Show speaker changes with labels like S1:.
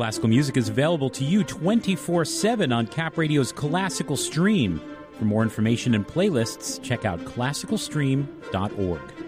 S1: classical music is available to you 24/7 on Cap Radio's Classical Stream. For more information and playlists, check out classicalstream.org.